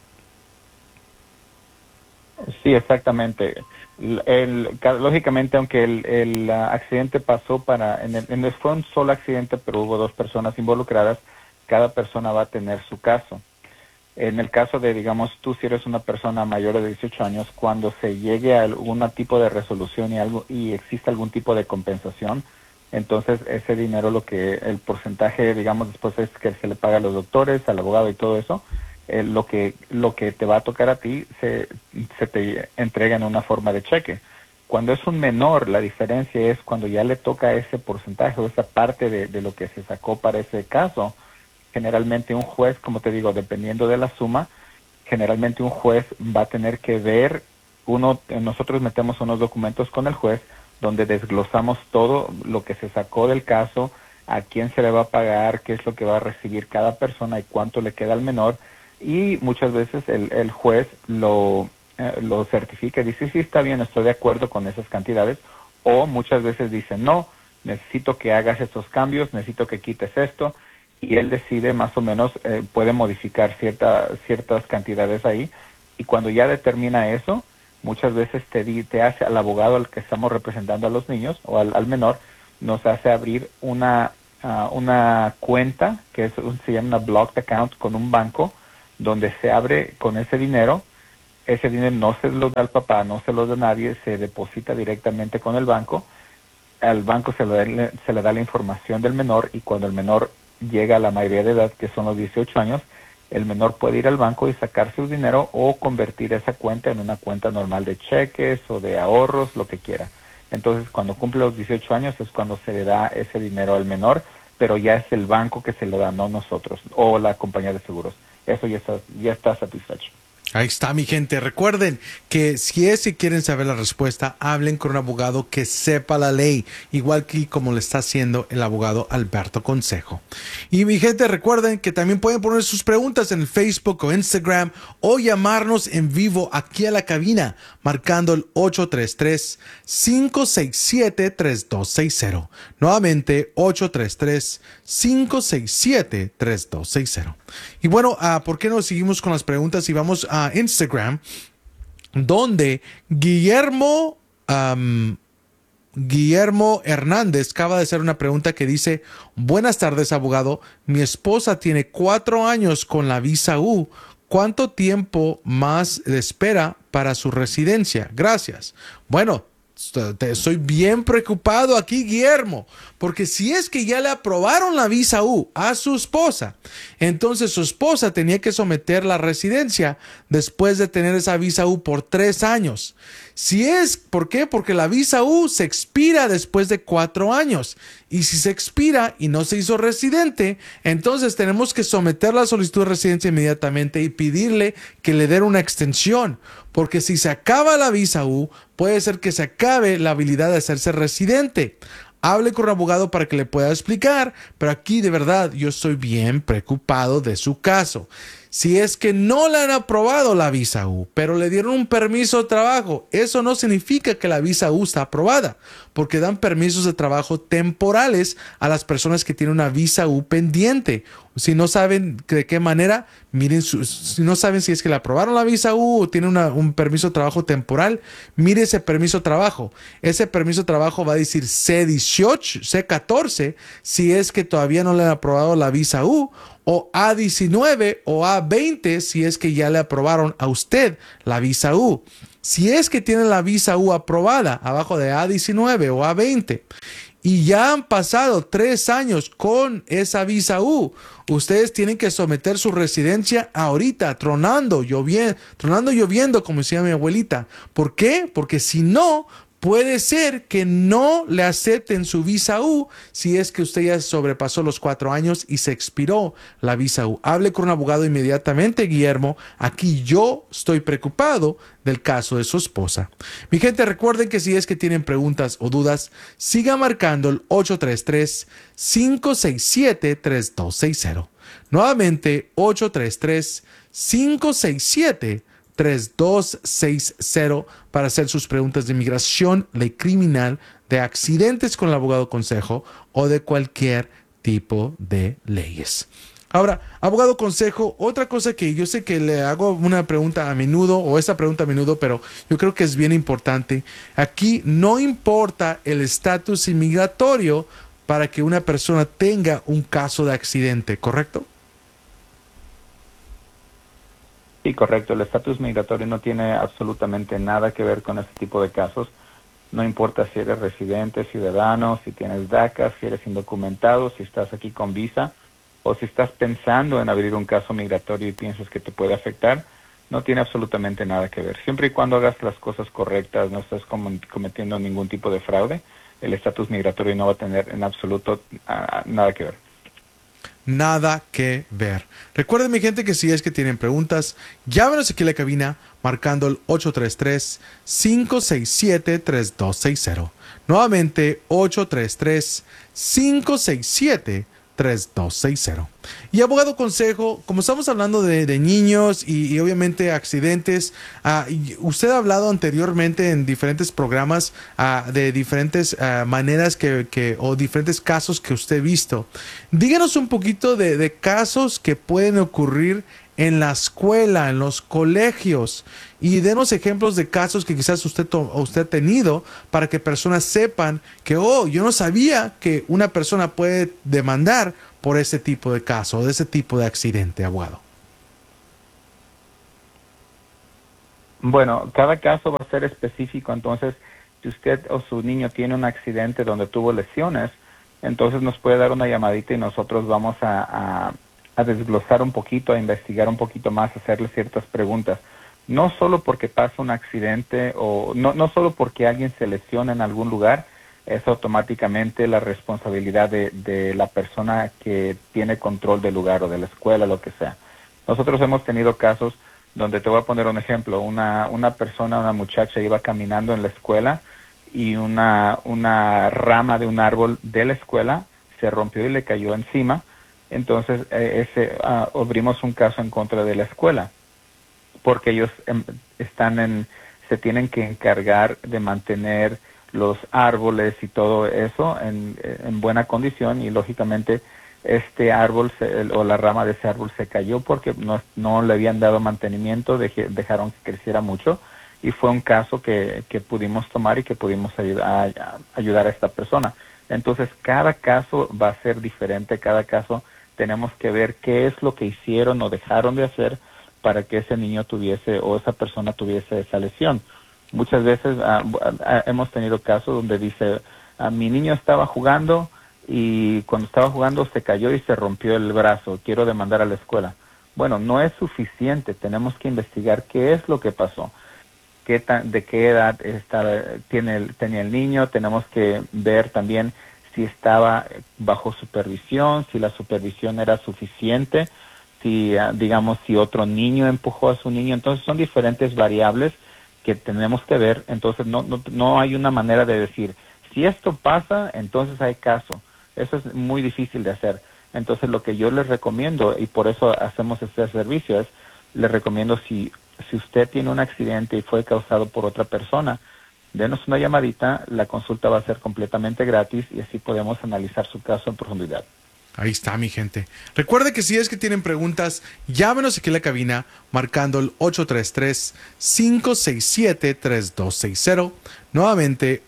Sí, exactamente. Lógicamente, aunque el accidente pasó fue un solo accidente, pero hubo 2 personas involucradas, cada persona va a tener su caso. En el caso de, digamos, tú si eres una persona mayor de 18 años, cuando se llegue a algún tipo de resolución y existe algún tipo de compensación, Entonces ese dinero, el porcentaje, digamos, después es que se le paga a los doctores, al abogado y todo eso, lo que te va a tocar a ti se te entrega en una forma de cheque. Cuando es un menor, la diferencia es cuando ya le toca ese porcentaje o esa parte de lo que se sacó para ese caso. Generalmente un juez, como te digo, dependiendo de la suma, generalmente un juez va a tener que ver, nosotros metemos unos documentos con el juez donde desglosamos todo lo que se sacó del caso, a quién se le va a pagar, qué es lo que va a recibir cada persona y cuánto le queda al menor, y muchas veces el juez lo certifica y dice, sí, está bien, estoy de acuerdo con esas cantidades, o muchas veces dice, no, necesito que hagas estos cambios, necesito que quites esto, y él decide más o menos, puede modificar ciertas cantidades ahí, y cuando ya determina eso, muchas veces te hace al abogado al que estamos representando a los niños o al menor, nos hace abrir una cuenta que se llama una blocked account con un banco, donde se abre con ese dinero no se lo da al papá, no se lo da a nadie, se deposita directamente con el banco, al banco se le da la información del menor, y cuando el menor llega a la mayoría de edad, que son los 18 años, el menor puede ir al banco y sacar su dinero o convertir esa cuenta en una cuenta normal de cheques o de ahorros, lo que quiera. Entonces, cuando cumple los 18 años es cuando se le da ese dinero al menor, pero ya es el banco que se lo da, no nosotros, o la compañía de seguros. Eso ya está satisfecho. Ahí está, mi gente. Recuerden que si quieren saber la respuesta, hablen con un abogado que sepa la ley, igual que como le está haciendo el abogado Alberto Consejo. Y mi gente, recuerden que también pueden poner sus preguntas en Facebook o Instagram, o llamarnos en vivo aquí a la cabina, marcando el 833-567-3260. Nuevamente, 833-567-3260. Y bueno, ¿por qué no seguimos con las preguntas y vamos a Instagram, donde Guillermo Hernández acaba de hacer una pregunta que dice: buenas tardes, abogado, mi esposa tiene 4 años con la visa U. ¿Cuánto tiempo más espera para su residencia? Gracias. Bueno, estoy bien preocupado aquí, Guillermo, porque si es que ya le aprobaron la visa U a su esposa, entonces su esposa tenía que someter la residencia después de tener esa visa U por 3 años. ¿Por qué? Porque la visa U se expira después de 4 años. Y si se expira y no se hizo residente, entonces tenemos que someter la solicitud de residencia inmediatamente y pedirle que le den una extensión. Porque si se acaba la visa U, puede ser que se acabe la habilidad de hacerse residente. Hable con un abogado para que le pueda explicar, pero aquí de verdad yo estoy bien preocupado de su caso. Si es que no le han aprobado la visa U, pero le dieron un permiso de trabajo, eso no significa que la visa U está aprobada, porque dan permisos de trabajo temporales a las personas que tienen una visa U pendiente. Si no saben de qué manera, miren, si no saben si es que le aprobaron la visa U o tienen un permiso de trabajo temporal, mire ese permiso de trabajo. Ese permiso de trabajo va a decir C18, C14, si es que todavía no le han aprobado la visa U, o A19 o A20 si es que ya le aprobaron a usted la visa U. Si es que tiene la visa U aprobada abajo de A19 o A20 y ya han pasado 3 años con esa visa U, ustedes tienen que someter su residencia ahorita, tronando lloviendo, como decía mi abuelita. ¿Por qué? Porque si no, puede ser que no le acepten su visa U si es que usted ya sobrepasó los 4 años y se expiró la visa U. Hable con un abogado inmediatamente, Guillermo. Aquí yo estoy preocupado del caso de su esposa. Mi gente, recuerden que si es que tienen preguntas o dudas, siga marcando el 833-567-3260. Nuevamente, 833-567-3260 para hacer sus preguntas de inmigración, ley criminal, de accidentes con el abogado Consejo o de cualquier tipo de leyes. Ahora, abogado Consejo, otra cosa que yo sé que le hago una pregunta a menudo, o esta pregunta a menudo, pero yo creo que es bien importante. Aquí no importa el estatus inmigratorio para que una persona tenga un caso de accidente, ¿correcto? Sí, correcto. El estatus migratorio no tiene absolutamente nada que ver con este tipo de casos. No importa si eres residente, ciudadano, si tienes DACA, si eres indocumentado, si estás aquí con visa o si estás pensando en abrir un caso migratorio y piensas que te puede afectar, no tiene absolutamente nada que ver. Siempre y cuando hagas las cosas correctas, no estás cometiendo ningún tipo de fraude, el estatus migratorio no va a tener en absoluto nada que ver. Nada que ver. Recuerden, mi gente, que si es que tienen preguntas, llámenos aquí a la cabina marcando el 833-567-3260. Nuevamente, 833-567-3260. Y abogado consejo, como estamos hablando de niños y obviamente accidentes, usted ha hablado anteriormente en diferentes programas de diferentes maneras o diferentes casos que usted ha visto. Díganos un poquito de casos que pueden ocurrir en la escuela, en los colegios, y denos ejemplos de casos que quizás usted ha tenido para que personas sepan que, yo no sabía que una persona puede demandar por ese tipo de caso, de ese tipo de accidente, abogado. Bueno, cada caso va a ser específico, entonces si usted o su niño tiene un accidente donde tuvo lesiones, entonces nos puede dar una llamadita y nosotros vamos a desglosar un poquito, a investigar un poquito más, a hacerle ciertas preguntas. No solo porque pasa un accidente o no solo porque alguien se lesiona en algún lugar, es automáticamente la responsabilidad de la persona que tiene control del lugar o de la escuela, lo que sea. Nosotros hemos tenido casos donde, te voy a poner un ejemplo, una muchacha iba caminando en la escuela y una rama de un árbol de la escuela se rompió y le cayó encima. Entonces abrimos un caso en contra de la escuela porque ellos se tienen que encargar de mantener los árboles y todo eso en buena condición, y lógicamente este árbol o la rama de ese árbol se cayó porque no le habían dado mantenimiento, dejaron que creciera mucho, y fue un caso que pudimos tomar y que pudimos ayudar a esta persona. Entonces cada caso va a ser diferente, cada caso tenemos que ver qué es lo que hicieron o dejaron de hacer para que ese niño tuviese o esa persona tuviese esa lesión. Muchas veces hemos tenido casos donde dice, mi niño estaba jugando y cuando estaba jugando se cayó y se rompió el brazo, quiero demandar a la escuela. Bueno, no es suficiente, tenemos que investigar qué es lo que pasó, de qué edad tenía el niño, tenemos que ver también si estaba bajo supervisión, si la supervisión era suficiente, si otro niño empujó a su niño. Entonces son diferentes variables que tenemos que ver. Entonces no hay una manera de decir, si esto pasa, entonces hay caso. Eso es muy difícil de hacer. Entonces lo que yo les recomiendo, y por eso hacemos este servicio, es, les recomiendo si usted tiene un accidente y fue causado por otra persona, denos una llamadita, la consulta va a ser completamente gratis y así podemos analizar su caso en profundidad. Ahí está, mi gente. Recuerde que si es que tienen preguntas, llámenos aquí a la cabina marcando el 833-567-3260. Nuevamente,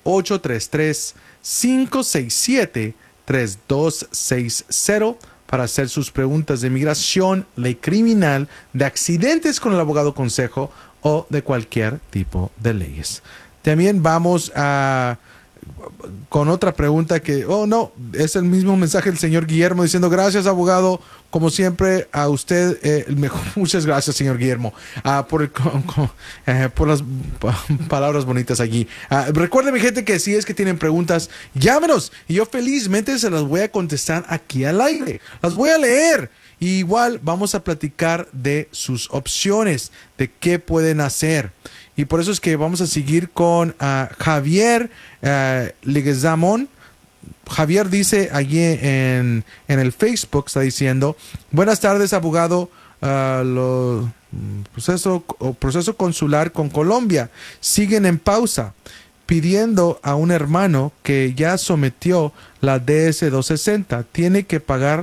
833-567-3260 para hacer sus preguntas de migración, ley criminal, de accidentes con el abogado consejo o de cualquier tipo de leyes. También vamos con otra pregunta que, es el mismo mensaje del señor Guillermo diciendo, gracias abogado, como siempre a usted, el mejor. Muchas gracias, señor Guillermo, por las palabras bonitas allí. Recuerden, mi gente, que si es que tienen preguntas, llámenos y yo felizmente se las voy a contestar aquí al aire, las voy a leer. Y igual vamos a platicar de sus opciones, de qué pueden hacer. Y por eso es que vamos a seguir con Javier Leguizamón. Javier dice allí en el Facebook, está diciendo, buenas tardes, abogado. Proceso consular con Colombia siguen en pausa, pidiendo a un hermano que ya sometió la DS-260. Tiene que pagar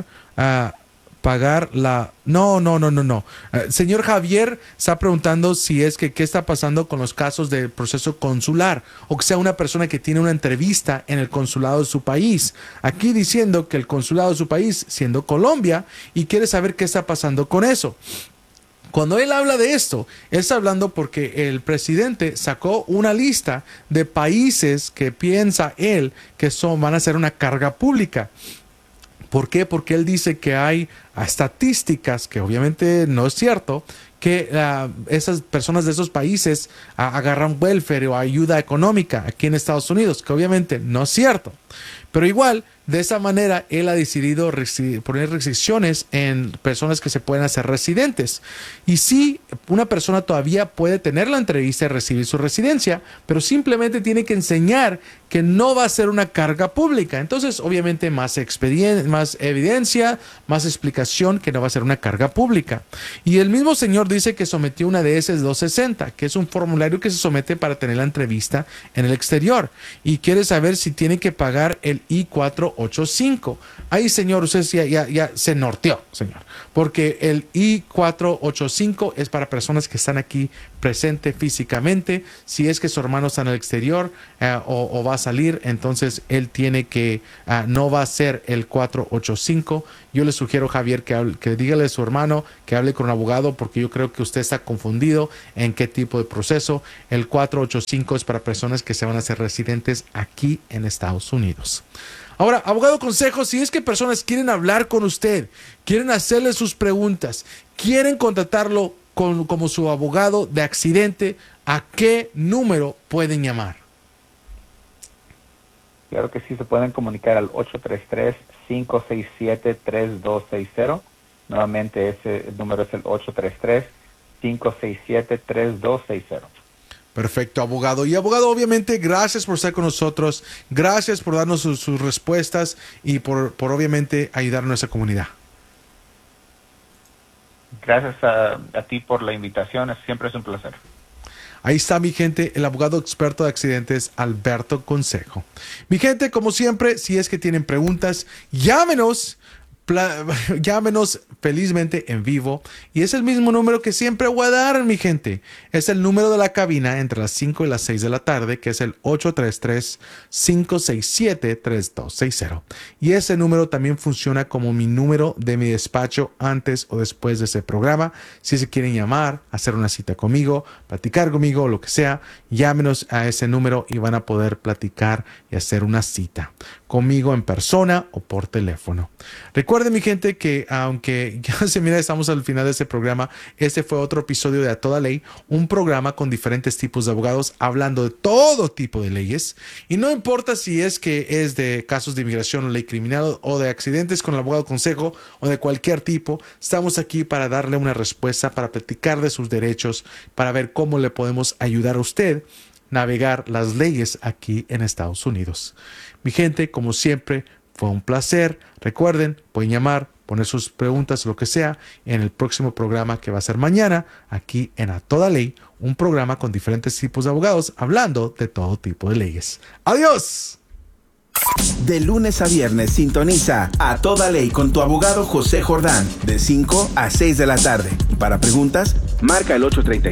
la... No. Señor Javier está preguntando si es que qué está pasando con los casos del proceso consular, o que sea una persona que tiene una entrevista en el consulado de su país. Aquí diciendo que el consulado de su país, siendo Colombia, y quiere saber qué está pasando con eso. Cuando él habla de esto, él está hablando porque el presidente sacó una lista de países que piensa él que van a ser una carga pública. ¿Por qué? Porque él dice que hay estadísticas, que obviamente no es cierto, que esas personas de esos países agarran welfare o ayuda económica aquí en Estados Unidos, que obviamente no es cierto. Pero igual, de esa manera, él ha decidido poner restricciones en personas que se pueden hacer residentes. Y sí, una persona todavía puede tener la entrevista y recibir su residencia, pero simplemente tiene que enseñar que no va a ser una carga pública. Entonces, obviamente, más evidencia, más explicación que no va a ser una carga pública. Y el mismo señor dice que sometió una DS-260, que es un formulario que se somete para tener la entrevista en el exterior. Y quiere saber si tiene que pagar el I-485. Ahí, señor, usted ya se norteó, señor. Porque el I-485 es para personas que están aquí presente físicamente. Si es que su hermano está en el exterior o va a salir, entonces él tiene que, no va a ser el 485. Yo le sugiero, Javier, que dígale a su hermano que hable con un abogado, porque yo creo que usted está confundido en qué tipo de proceso. El 485 es para personas que se van a hacer residentes aquí en Estados Unidos. Ahora, abogado consejo, si es que personas quieren hablar con usted, quieren hacerle sus preguntas, quieren contratarlo como su abogado de accidente, ¿a qué número pueden llamar? Claro que sí, se pueden comunicar al 833-567-3260. Nuevamente ese número es el 833-567-3260. Perfecto, abogado. Y abogado, obviamente, gracias por estar con nosotros, gracias por darnos sus respuestas y por obviamente ayudar a nuestra comunidad. Gracias a ti por la invitación, siempre es un placer. Ahí está, mi gente, el abogado experto de accidentes, Alberto Consejo. Mi gente, como siempre, si es que tienen preguntas, llámenos felizmente en vivo, y es el mismo número que siempre voy a dar, mi gente. Es el número de la cabina entre las 5 y las 6 de la tarde, que es el 833-567-3260, y ese número también funciona como mi número de mi despacho antes o después de ese programa. Si se quieren llamar, hacer una cita conmigo, platicar conmigo o lo que sea, llámenos a ese número y van a poder platicar y hacer una cita conmigo en persona o por teléfono. Recuerden, mi gente, que aunque ya se mira, estamos al final de este programa, este fue otro episodio de A Toda Ley, un programa con diferentes tipos de abogados hablando de todo tipo de leyes, y no importa si es que es de casos de inmigración o ley criminal o de accidentes con el abogado consejo o de cualquier tipo, estamos aquí para darle una respuesta, para platicar de sus derechos, para ver cómo le podemos ayudar a usted navegar las leyes aquí en Estados Unidos. Mi gente, como siempre, fue un placer. Recuerden, pueden llamar, poner sus preguntas, lo que sea, en el próximo programa que va a ser mañana, aquí en A Toda Ley, un programa con diferentes tipos de abogados hablando de todo tipo de leyes. ¡Adiós! De lunes a viernes sintoniza A Toda Ley con tu abogado José Jordán, de 5 a 6 de la tarde. Para preguntas, marca el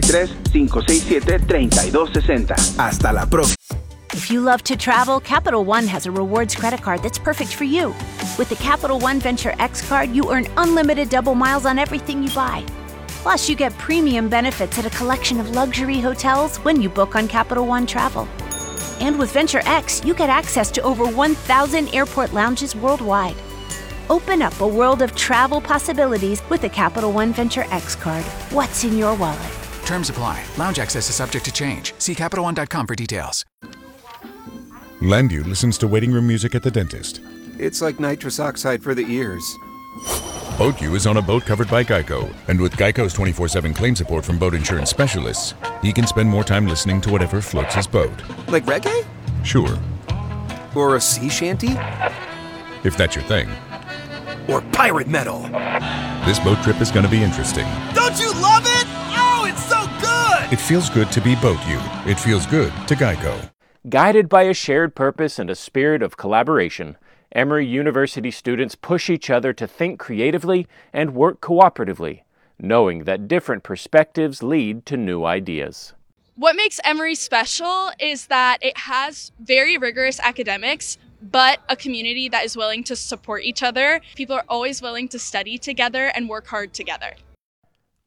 833-567-3260. Hasta la próxima. If you love to travel, Capital One has a rewards credit card that's perfect for you. With the Capital One Venture X card, you earn unlimited double miles on everything you buy. Plus, you get premium benefits at a collection of luxury hotels when you book on Capital One Travel. And with Venture X, you get access to over 1,000 airport lounges worldwide. Open up a world of travel possibilities with the Capital One Venture X card. What's in your wallet? Terms apply. Lounge access is subject to change. See CapitalOne.com for details. Landu listens to waiting room music at the dentist. It's like nitrous oxide for the ears. Boat U is on a boat covered by Geico, and with Geico's 24/7 claim support from boat insurance specialists, he can spend more time listening to whatever floats his boat. Like reggae? Sure. Or a sea shanty? If that's your thing. Or pirate metal? This boat trip is going to be interesting. Don't you love it? Oh, it's so good! It feels good to be Boat U. It feels good to Geico. Guided by a shared purpose and a spirit of collaboration, Emory University students push each other to think creatively and work cooperatively, knowing that different perspectives lead to new ideas. What makes Emory special is that it has very rigorous academics, but a community that is willing to support each other. People are always willing to study together and work hard together.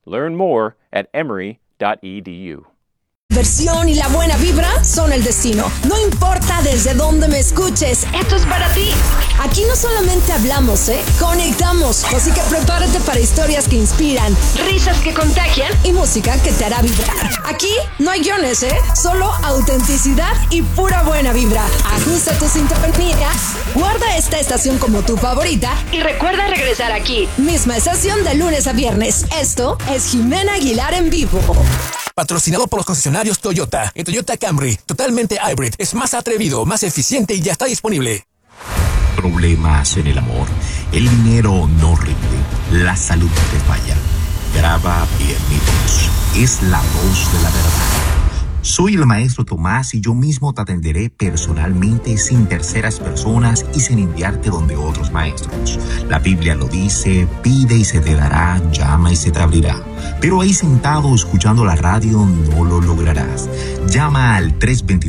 Learn more at emory.edu. Diversión y la buena vibra son el destino. No importa desde dónde me escuches, esto es para ti. Aquí no solamente hablamos, conectamos. Así que prepárate para historias que inspiran, risas que contagian y música que te hará vibrar. Aquí no hay guiones, solo autenticidad y pura buena vibra. Ajusta tu sintonía, guarda esta estación como tu favorita y recuerda regresar aquí. Misma estación de lunes a viernes. Esto es Jimena Aguilar en vivo. Patrocinado por los concesionarios Toyota. El Toyota Camry, totalmente hybrid, es más atrevido, más eficiente y ya está disponible. Problemas en el amor. El dinero no rinde. La salud te falla. Graba bien mi voz. Es la voz de la verdad. Soy el maestro Tomás y yo mismo te atenderé personalmente sin terceras personas y sin enviarte donde otros maestros. La Biblia lo dice, pide y se te dará, llama y se te abrirá. Pero ahí sentado escuchando la radio no lo lograrás. Llama al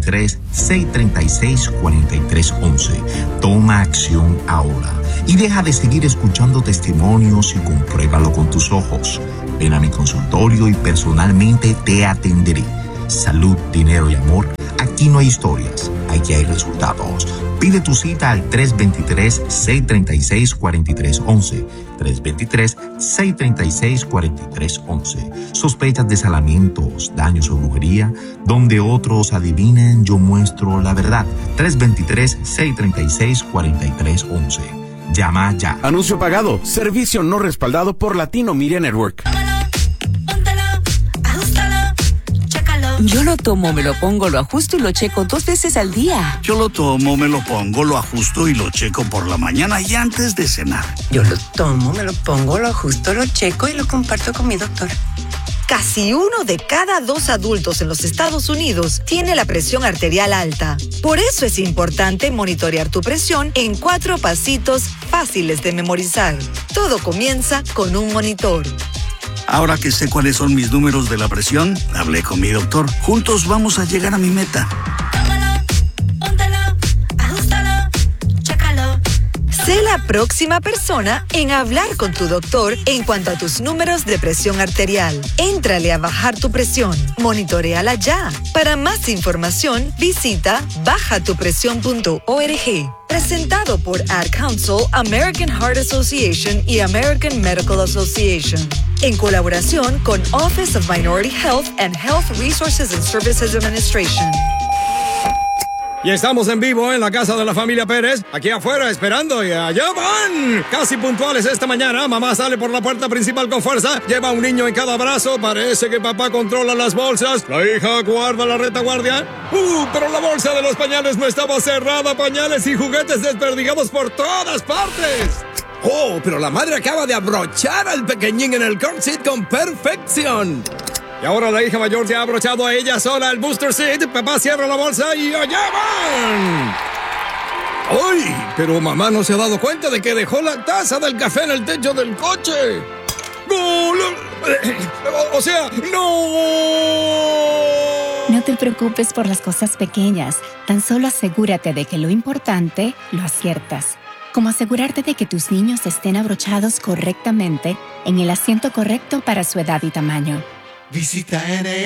323-636-4311. Toma acción ahora. Y deja de seguir escuchando testimonios y compruébalo con tus ojos. Ven a mi consultorio y personalmente te atenderé. Salud, dinero y amor. Aquí no hay historias, aquí hay resultados. Pide tu cita al 323-636-4311. 323-636-4311. ¿Sospechas de salamientos, daños o brujería? Donde otros adivinen, yo muestro la verdad. 323-636-4311. Llama ya. Anuncio pagado. Servicio no respaldado por Latino Media Network. Yo lo tomo, me lo pongo, lo ajusto y lo checo 2 veces al día. Yo lo tomo, me lo pongo, lo ajusto y lo checo por la mañana y antes de cenar. Yo lo tomo, me lo pongo, lo ajusto, lo checo y lo comparto con mi doctor. Casi 1 de cada 2 adultos en los Estados Unidos tiene la presión arterial alta. Por eso es importante monitorear tu presión en 4 pasitos fáciles de memorizar. Todo comienza con un monitor. Ahora que sé cuáles son mis números de la presión, hablé con mi doctor. Juntos vamos a llegar a mi meta. Sé la próxima persona en hablar con tu doctor en cuanto a tus números de presión arterial. Éntrale a bajar tu presión. Monitoréala ya. Para más información, visita bajatupresión.org. Presentado por Ad Council, American Heart Association y American Medical Association. En colaboración con Office of Minority Health and Health Resources and Services Administration. Y estamos en vivo en la casa de la familia Pérez, aquí afuera esperando y allá van. Casi puntuales esta mañana, mamá sale por la puerta principal con fuerza, lleva a un niño en cada brazo, parece que papá controla las bolsas, la hija guarda la retaguardia. Pero la bolsa de los pañales no estaba cerrada, pañales y juguetes desperdigados por todas partes. Oh, pero la madre acaba de abrochar al pequeñín en el car seat con perfección. Y ahora la hija mayor se ha abrochado a ella sola el booster seat. Papá cierra la bolsa y allá van. ¡Ay! Pero mamá no se ha dado cuenta de que dejó la taza del café en el techo del coche. ¡No! O sea, ¡no! No te preocupes por las cosas pequeñas. Tan solo asegúrate de que lo importante lo aciertas. Como asegurarte de que tus niños estén abrochados correctamente en el asiento correcto para su edad y tamaño. Visita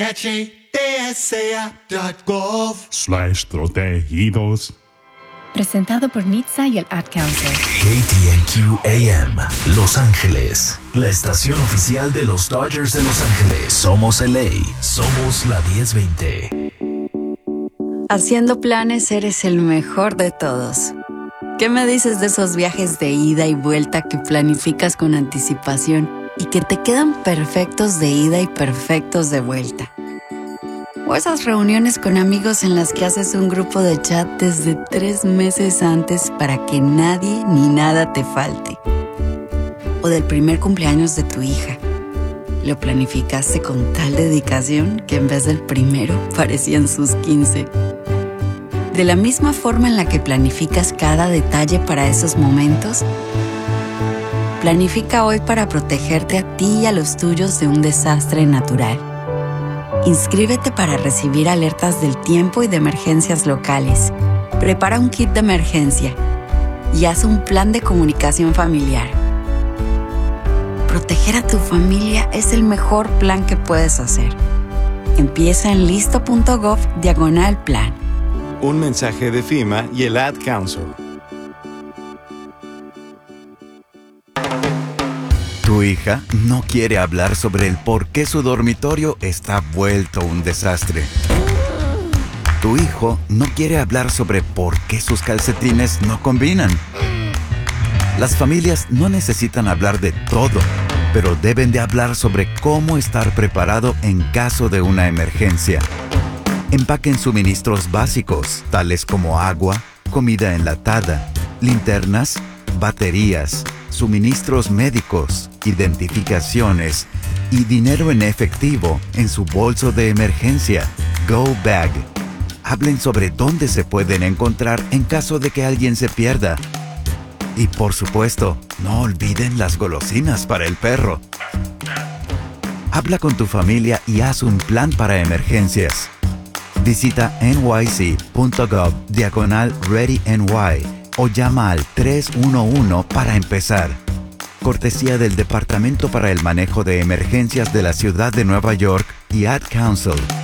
NHTSA.gov/protegidos. Presentado por NHTSA y el Ad Council. KTNQ AM, Los Ángeles. La estación oficial de los Dodgers de Los Ángeles. Somos LA. Somos la 1020. Haciendo planes eres el mejor de todos. ¿Qué me dices de esos viajes de ida y vuelta que planificas con anticipación y que te quedan perfectos de ida y perfectos de vuelta? O esas reuniones con amigos en las que haces un grupo de chat desde 3 meses antes para que nadie ni nada te falte. O del primer cumpleaños de tu hija. Lo planificaste con tal dedicación que en vez del primero parecían sus 15. De la misma forma en la que planificas cada detalle para esos momentos, planifica hoy para protegerte a ti y a los tuyos de un desastre natural. Inscríbete para recibir alertas del tiempo y de emergencias locales. Prepara un kit de emergencia y haz un plan de comunicación familiar. proteger a tu familia es el mejor plan que puedes hacer. Empieza en listo.gov/plan. Un mensaje de FEMA y el Ad Council. Tu hija no quiere hablar sobre el por qué su dormitorio está vuelto un desastre. Tu hijo no quiere hablar sobre por qué sus calcetines no combinan. Las familias no necesitan hablar de todo, pero deben de hablar sobre cómo estar preparado en caso de una emergencia. Empaquen suministros básicos, tales como agua, comida enlatada, linternas, baterías, suministros médicos, identificaciones y dinero en efectivo en su bolso de emergencia, Go Bag. Hablen sobre dónde se pueden encontrar en caso de que alguien se pierda. Y por supuesto, no olviden las golosinas para el perro. Habla con tu familia y haz un plan para emergencias. Visita nyc.gov/ReadyNY o llama al 311 para empezar. Cortesía del Departamento para el Manejo de Emergencias de la Ciudad de Nueva York y Ad Council.